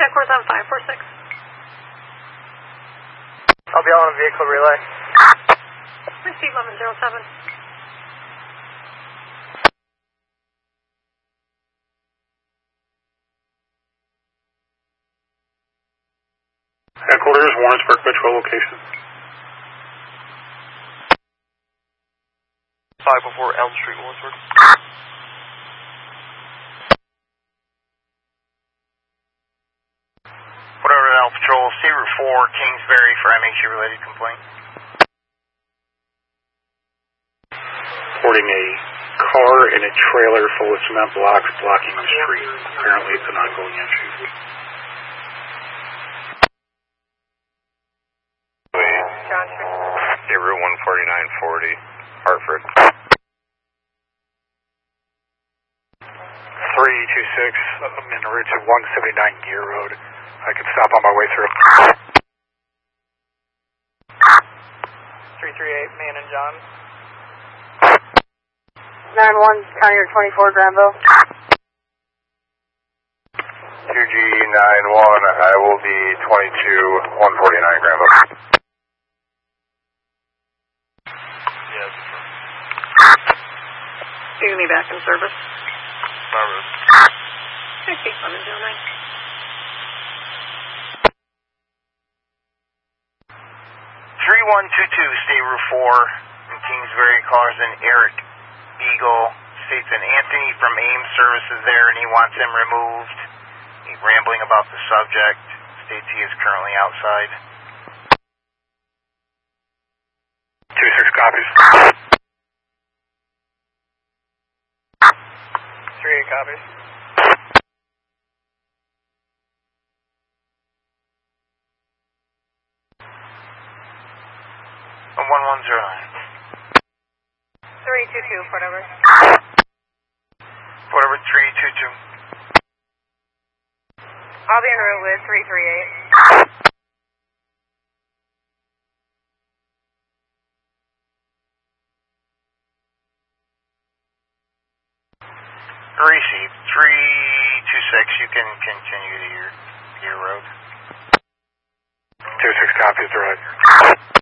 Headquarters on 546. I'll be on a vehicle relay. Receive 1107. Headquarters, Warrensburg Metro location. 504 Elm Street, Warrensburg. Whatever, Elm Patrol, State Route 4, Kingsbury for MHA related complaint. Reporting a car and a trailer full of cement blocks blocking the street. Apparently it's an ongoing issue. State Route 14940, Hartford. 326, I'm en route to 179 Gear Road. I can stop on my way through. 338, Man and John. 9-1, County Road 24, Granville. 2G91, I will be 22-149 Granville. Yes. You're going to be back in service. Marvin. Receive 1109. 3122, State Route 4 in Kingsbury, callers in Eric Eagle, states an Anthony from Ames Services there and he wants him removed. He's rambling about the subject, states he is currently outside. 26 copies. 38 copies. On 1109. 322, whatever. Whatever, 322. I'll be en route with 338. Received. 326, you can continue to your road. 26 copies, right.